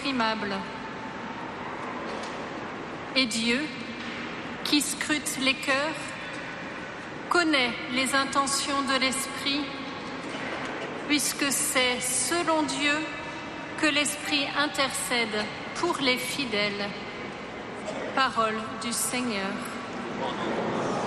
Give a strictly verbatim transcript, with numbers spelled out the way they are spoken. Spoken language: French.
inexprimable. Et Dieu, qui scrute les cœurs, connaît les intentions de l'Esprit, puisque c'est selon Dieu que l'Esprit intercède pour les fidèles. Parole du Seigneur.